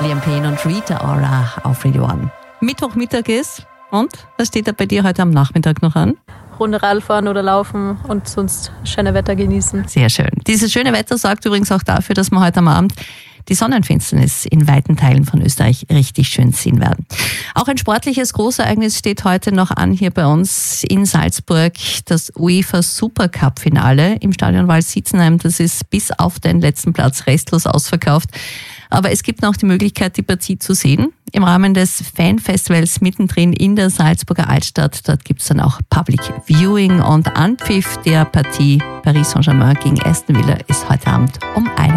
Liam Payne und Rita Ora auf Radio 1. Mittwochmittag ist. Und was steht da bei dir heute am Nachmittag noch an? Runde Radfahren oder laufen und sonst schöne Wetter genießen. Sehr schön. Dieses schöne Wetter sorgt übrigens auch dafür, dass wir heute am Abend die Sonnenfinsternis in weiten Teilen von Österreich richtig schön sehen werden. Auch ein sportliches Großereignis steht heute noch an hier bei uns in Salzburg. Das UEFA Supercup-Finale im Stadion Waldsietzenheim. Das ist bis auf den letzten Platz restlos ausverkauft. Aber es gibt noch die Möglichkeit, die Partie zu sehen. Im Rahmen des Fanfestivals mittendrin in der Salzburger Altstadt. Dort gibt es dann auch Public Viewing und Anpfiff der Partie Paris Saint-Germain gegen Aston Villa ist heute Abend um 1.